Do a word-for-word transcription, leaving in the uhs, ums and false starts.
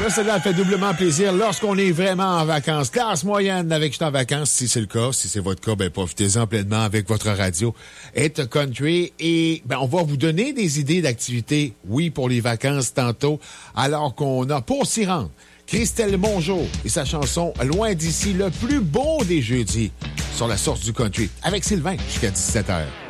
celle-là fait doublement plaisir lorsqu'on est vraiment en vacances. Classe moyenne avec « Je suis en vacances », si c'est le cas. Si c'est votre cas, ben profitez-en pleinement avec votre radio Hit Country. Et ben on va vous donner des idées d'activités, oui, pour les vacances tantôt, alors qu'on a, pour s'y rendre, Christelle Mongeau et sa chanson « Loin d'ici », le plus beau des jeudis, sur la source du country, avec Sylvain, jusqu'à dix-sept heures.